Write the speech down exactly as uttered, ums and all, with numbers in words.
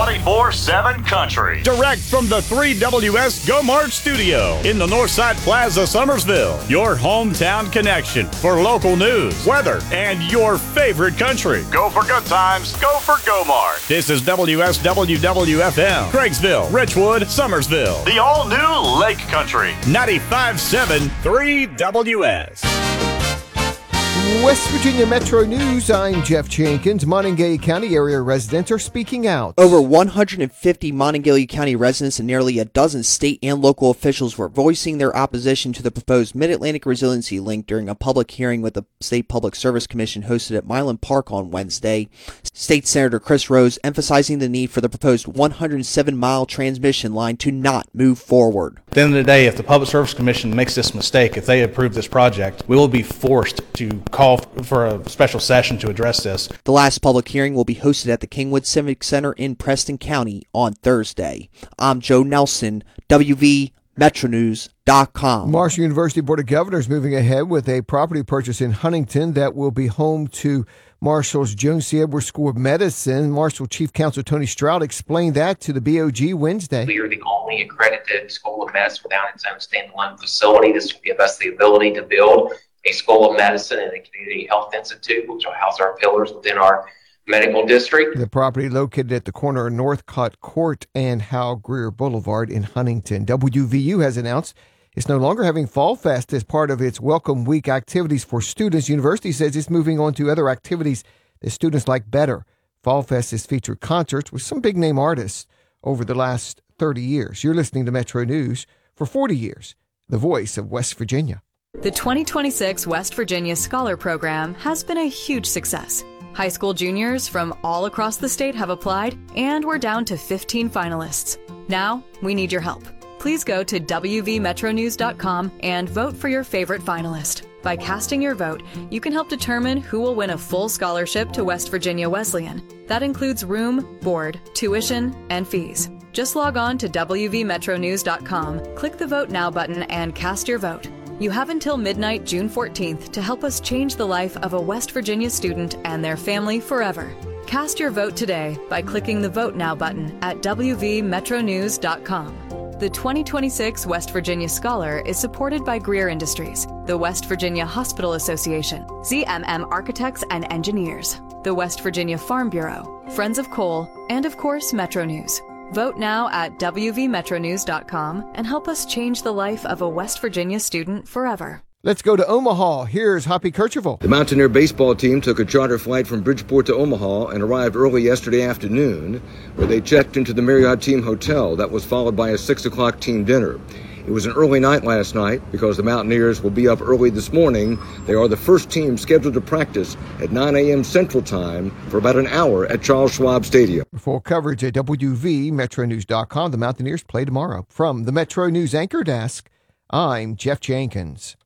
twenty-four seven country. Direct from the three W S Go Mart studio in the Northside Plaza, Summersville. Your hometown connection for local news, weather, and your favorite country. Go for good times. Go for Go Mart. This is W S W W F M, Craigsville, Richwood, Summersville. The all-new Lake Country. ninety-five point seven three W S. West Virginia Metro News, I'm Jeff Jenkins. Monongalia County area residents are speaking out. Over one hundred fifty Monongalia County residents and nearly a dozen state and local officials were voicing their opposition to the proposed Mid-Atlantic Resiliency Link during a public hearing with the State Public Service Commission hosted at Milan Park on Wednesday. State Senator Chris Rose emphasizing the need for the proposed one hundred seven mile transmission line to not move forward. At the end of the day, if the Public Service Commission makes this mistake, if they approve this project, we will be forced to call for a special session to address this. The last public hearing will be hosted at the Kingwood Civic Center in Preston County on Thursday. I'm Joe Nelson, W V Metro News dot com. Marshall University Board of Governors moving ahead with a property purchase in Huntington that will be home to Marshall's Jones C. Edwards School of Medicine. Marshall Chief Counsel Tony Stroud explained that to the B O G Wednesday. We are the only accredited school of medicine without its own standalone facility. This will give us the ability to build a School of Medicine and a Community Health Institute, which will house our pillars within our medical district. The property located at the corner of Northcott Court and Hal Greer Boulevard in Huntington. W V U has announced it's no longer having Fall Fest as part of its Welcome Week activities for students. University says it's moving on to other activities that students like better. Fall Fest has featured concerts with some big-name artists over the last thirty years. You're listening to Metro News for forty years, the voice of West Virginia. The twenty twenty-six West Virginia Scholar Program has been a huge success. High school juniors from all across the state have applied, and we're down to fifteen finalists. Now, we need your help. Please go to W V Metro News dot com and vote for your favorite finalist. By casting your vote, you can help determine who will win a full scholarship to West Virginia Wesleyan. That includes room, board, tuition, and fees. Just log on to W V Metro News dot com, click the Vote Now button, and cast your vote. You have until midnight, June fourteenth, to help us change the life of a West Virginia student and their family forever. Cast your vote today by clicking the Vote Now button at W V Metro News dot com. The twenty twenty-six West Virginia Scholar is supported by Greer Industries, the West Virginia Hospital Association, Z M M Architects and Engineers, the West Virginia Farm Bureau, Friends of Coal, and of course, Metro News. Vote now at W V Metro News dot com and help us change the life of a West Virginia student forever. Let's go to Omaha. Here's Hoppy Kercheval. The Mountaineer baseball team took a charter flight from Bridgeport to Omaha and arrived early yesterday afternoon, where they checked into the Marriott Team Hotel. That was followed by a six o'clock team dinner. It was an early night last night because the Mountaineers will be up early this morning. They are the first team scheduled to practice at nine a.m. Central Time for about an hour at Charles Schwab Stadium. For coverage at W V Metro News dot com, the Mountaineers play tomorrow. From the Metro News Anchor Desk, I'm Jeff Jenkins.